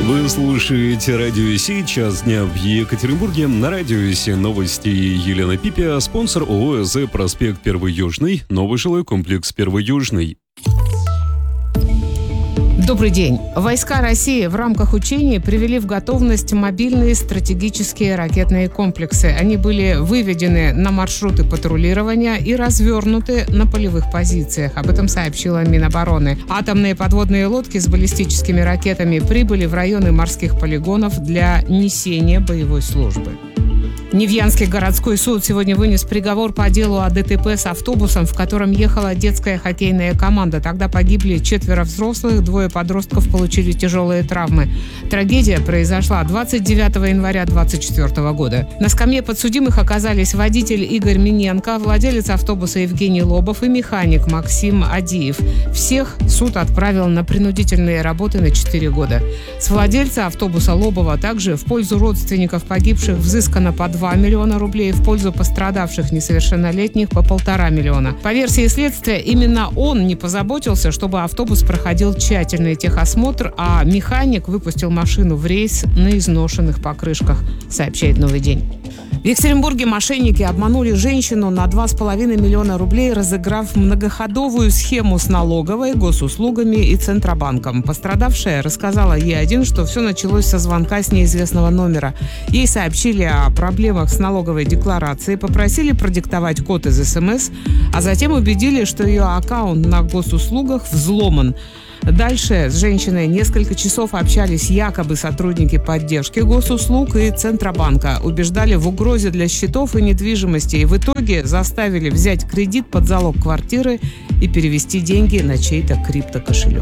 Вы слушаете Радио Си, час дня в Екатеринбурге. На Радио Си новости Елена Пипия, спонсор ООО «ЗЭ Проспект Первый Южный», новый жилой комплекс Первый Южный. Добрый день. Войска России в рамках учений привели в готовность мобильные стратегические ракетные комплексы. Они были выведены на маршруты патрулирования и развернуты на полевых позициях. Об этом сообщила Минобороны. Атомные подводные лодки с баллистическими ракетами прибыли в районы морских полигонов для несения боевой службы. Невьянский городской суд сегодня вынес приговор по делу о ДТП с автобусом, в котором ехала детская хоккейная команда. Тогда погибли 4 взрослых, 2 подростков получили тяжелые травмы. Трагедия произошла 29 января 2024 года. На скамье подсудимых оказались водитель Игорь Миненко, владелец автобуса Евгений Лобов и механик Максим Адиев. Всех суд отправил на принудительные работы на 4 года. С владельца автобуса Лобова также в пользу родственников погибших взыскано по 2 миллиона рублей, в пользу пострадавших несовершеннолетних по 1,5 миллиона. По версии следствия, именно он не позаботился, чтобы автобус проходил тщательный техосмотр, а механик выпустил машину в рейс на изношенных покрышках, сообщает «Новый день». В Екатеринбурге мошенники обманули женщину на 2,5 миллиона рублей, разыграв многоходовую схему с налоговой, госуслугами и Центробанком. Пострадавшая рассказала Е1, что все началось со звонка с неизвестного номера. Ей сообщили о проблемах с налоговой декларацией, попросили продиктовать код из СМС, а затем убедили, что ее аккаунт на госуслугах взломан. Дальше с женщиной несколько часов общались якобы сотрудники поддержки госуслуг и Центробанка. Убеждали в угрозе для счетов и недвижимости. И в итоге заставили взять кредит под залог квартиры и перевести деньги на чей-то криптокошелек.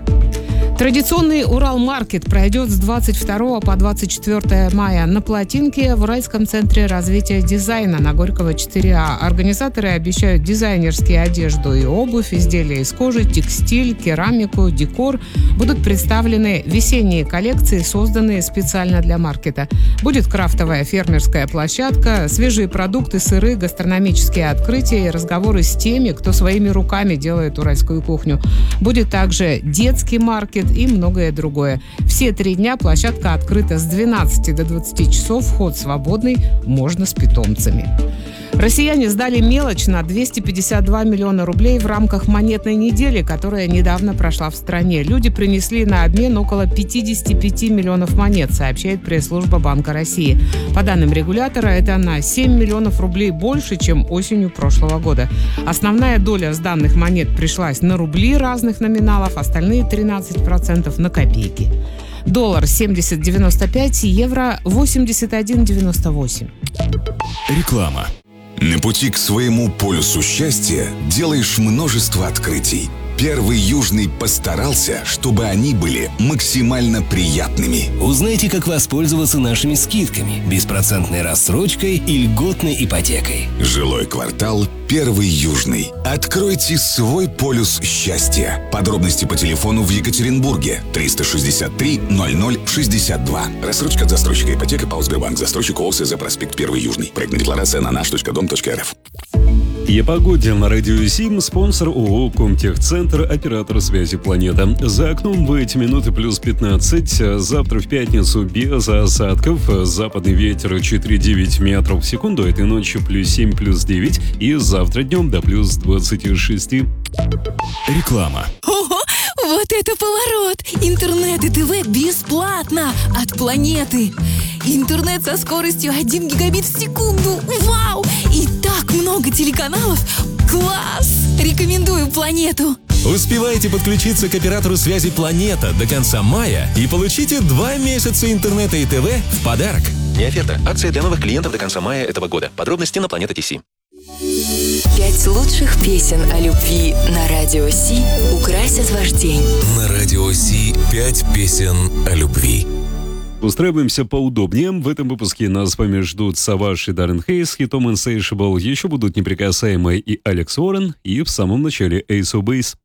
Традиционный Уралмаркет пройдет с 22 по 24 мая на Плотинке в Уральском центре развития дизайна на Горького 4А. Организаторы обещают дизайнерские одежду и обувь, изделия из кожи, текстиль, керамику, декор. Будут представлены весенние коллекции, созданные специально для маркета. Будет крафтовая фермерская площадка, свежие продукты, сыры, гастрономические открытия и разговоры с теми, кто своими руками делает уральскую кухню. Будет также детский маркет и многое другое. Все 3 дня площадка открыта с 12 до 20 часов, вход свободный, можно с питомцами. Россияне сдали мелочь на 252 миллиона рублей в рамках монетной недели, которая недавно прошла в стране. Люди принесли на обмен около 55 миллионов монет, сообщает пресс-служба Банка России. По данным регулятора, это на 7 миллионов рублей больше, чем осенью прошлого года. Основная доля сданных монет пришлась на рубли разных номиналов, остальные 13% на копейки. Доллар 70,95, евро 81,98. Реклама. На пути к своему полюсу счастья делаешь множество открытий. Первый Южный постарался, чтобы они были максимально приятными. Узнайте, как воспользоваться нашими скидками, беспроцентной рассрочкой и льготной ипотекой. Жилой квартал Первый Южный. Откройте свой полюс счастья. Подробности по телефону в Екатеринбурге 363 0062. Рассрочка от застройщика ипотека ПАО Сбербанк. Застройщик ООО «ЗЭ Проспект Первый Южный». Проектная декларация на nаш.дом.рф. И о погоде на Радио Сим, спонсор ООО «Комтехцентр», оператор связи «Планета». За окном в эти минуты плюс 15. Завтра в пятницу без осадков. Западный ветер 4,9 метров в секунду. Этой ночью плюс 7, плюс 9. И завтра днем до плюс 26. Реклама. Ого! Вот это поворот! Интернет и ТВ бесплатно от Планеты. Интернет со скоростью 1 гигабит в секунду. Вау! И так много телеканалов. Класс! Рекомендую Планету. Успевайте подключиться к оператору связи «Планета» до конца мая и получите 2 месяца интернета и ТВ в подарок. Не оферта. Акция для новых клиентов до конца мая этого года. Подробности на Планета.ТС. 5 лучших песен о любви на Радио Си украсят ваш день. На Радио Си 5 песен о любви. Устраиваемся поудобнее. В этом выпуске нас с вами ждут Саваш и Даррен Хейс с хитом Insatiable. Еще будут Неприкасаемые и Алекс Уоррен. И в самом начале Ace of Base.